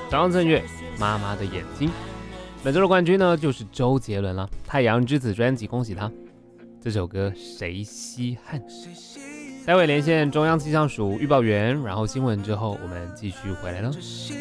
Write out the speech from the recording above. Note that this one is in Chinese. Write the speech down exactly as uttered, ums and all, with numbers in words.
张震岳妈妈的眼睛。本周的冠军呢就是周杰伦了，太阳之子专辑，恭喜他。这首歌谁稀罕？待会连线中央气象署预报员，然后新闻之后我们继续回来了。